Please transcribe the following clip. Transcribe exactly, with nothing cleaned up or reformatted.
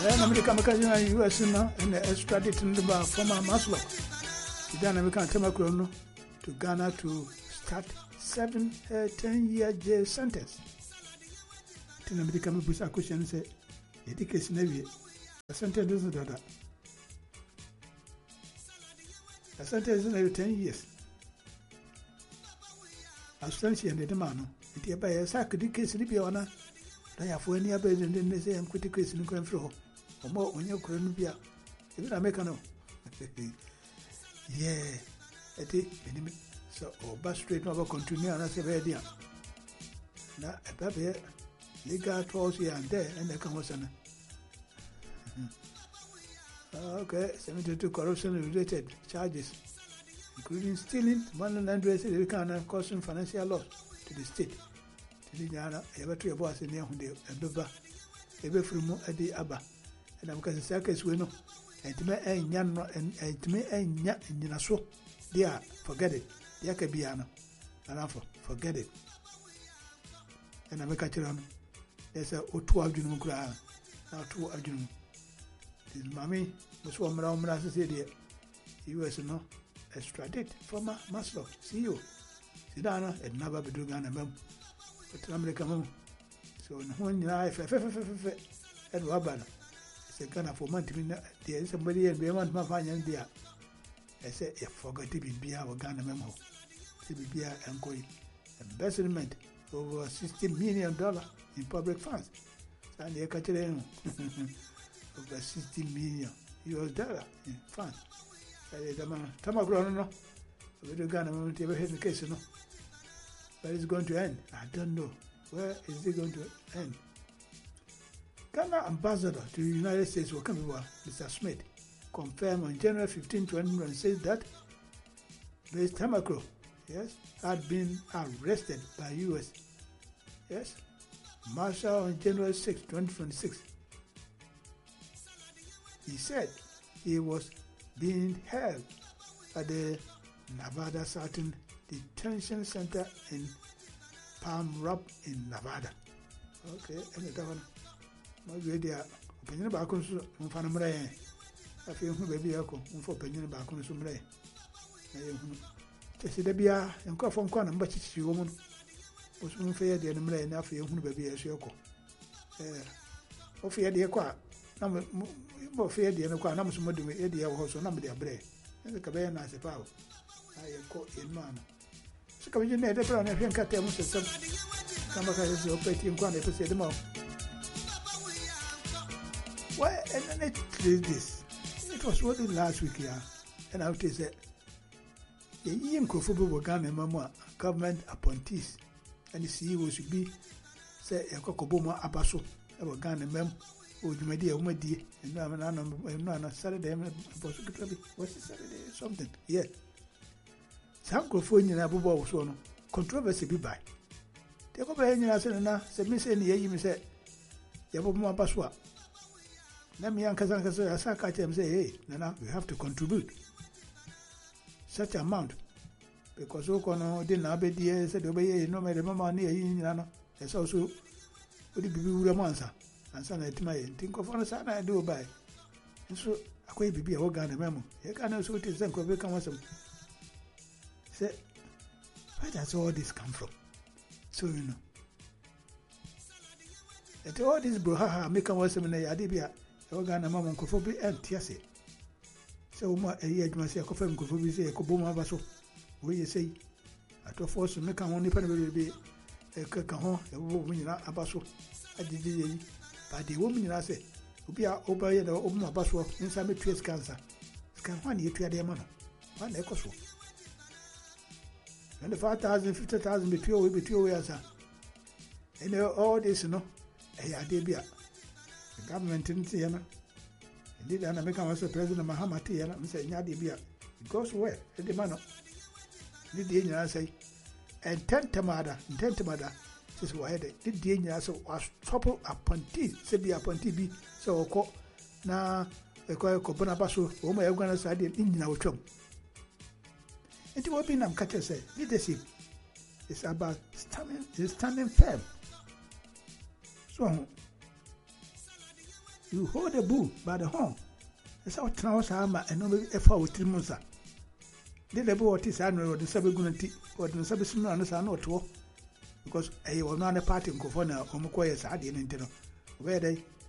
And American Macadamia U S now and extradited the former Maslow. Then American Tamacrono to Ghana to start seven, uh, ten year jail sentence. Then American Busa question say, education Navy, a sentence is that. A sentence is ten years. Abstention and the man, it is by a sack, the case in the piano. I have when you are better than they say, I'm critical in the control. Or more when you're current beer. Even I make a no. Yeah, it is. So, or bus straight over continue and I say, very now, a baby, legal trolls here and there, and they come was an. Okay, seventy-two corruption related charges, including stealing, money laundering, and causing financial loss to the state. Tidiana, ever three of us in the Beba, ever from Adi Abba, and I'm going to say, case we know, and to me, and Yan, and to me, and Yat in Yanaso, dear, forget it, Yakabiana, and I forget it. And I make a tirano. There's a two Arjun cry, now two Arjun. This mammy was one around Mrazia, U S no, extradite former Maslow, see you. Sidana, and never be doing a mem. But America, so when I and Wabana, it's a kind of woman to be there. Somebody and beyond my fine dear. I said, if forgot to be beer or Ghana memo, to be beer and coin, embezzlement over sixty million dollars in public funds. Sandy Caterino over sixty million U S dollars in funds. Tamagrono, we do Ghana moment ever had the case, no. Where is it going to end? I don't know. Where is it going to end? Ghana ambassador to the United States, Mister Smith, confirmed on January fifteenth, twenty twenty, says that Blaise Tamacro, yes, had been arrested by U S Yes, Marshal on January sixth, twenty twenty-six. He said he was being held at the Nevada Southern Detention Center in Palm Rock in Nevada. Okay, and the one, my video, opinion about Consul Fanamre. I feel who baby echo, for opinion about Consumre. Tessidabia and cough from corner, but it's your woman was unfair the enemy enough for you who baby as your co. Eh, or fear the aqua, number more fear the aqua, numbers more do we idea horse or number their bread. And the cabana as a power. I caught in man. So come you near the brown and can't tell me some. Come back as your petty and quantity to say them all. Why, and then it is this. It was what last week, yeah. And I would say, the Ian Kofubu were Ghana Mamma, government appointees, and the C E O should be, say, a Cocoboma Abaso, about Ghana Mem, or you may dear, my dear, and now I'm not Saturday, was it Saturday something? Yeah. Some California Abuba was one controversy be by. Take over any answer and now, said Miss Any, you said, Yabuma Baswa. Let me uncle as I catch him say, hey, Nana, we have to contribute such amount because Okono didn't have a dear said, obey no matter mamma near you, as also would it be Ramansa and son at my think of on a son I do by. And so I could be a organ memo. You can't also take some become some. Say, where does all this come from? So you know. At all this broha make a was a adibia. Organ and mamma could be empty. So much a year must say a coffin could be say a coboma vaso. Will you say? I told force to make a only penny a cacahon, a woman a basso. I did but the woman I say, who be out over the open a basso inside me trace cancer. Can one year to their money. One echo so. And the five thousand, fifty thousand between we between we are. And all this, you know, a idea. The government in Tiana. Indeed, an American was President Muhammad Tiana, and said, Yadibia. It goes where? At the manor. Did the Indian say, and ten tamada, and ten tamada, says why did the Indian so was trouble upon tea, said be upon T V, so call now a coil copona basso, or my organized idea in Indian our chum. It will be Nam Catcher said, leadership is about standing, is standing firm. So, You hold the bull by the horn. That's how Trausama and no F O Trimusa. Did the boy is annual or the Sabagunati or the Sabisman are not two because I was not a party in Cofona or Mokoya Sadi in Intero. Where they